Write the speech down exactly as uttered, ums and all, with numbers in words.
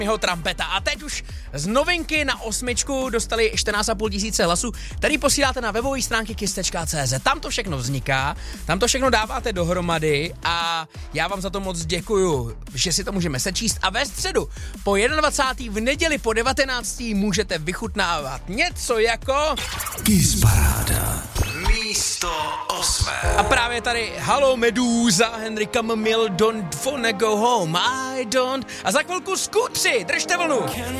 jeho trampeta. A teď už z novinky na osmičku dostali čtrnáct a půl tisíce hlasů, který posíláte na webové stránky kiss tečka cé zet. Tam to všechno vzniká, tam to všechno dáváte dohromady a já vám za to moc děkuju, že si to můžeme sečíst. A ve středu po jednadvacáté v neděli po devatenácté můžete vychutnávat něco jako Kiss Paráda. Místo osmé. A právě tady Halo Medúza, Henry Camille, Don't Wanna Go Home, I don't. A za chvilku Skutři, držte vlnu.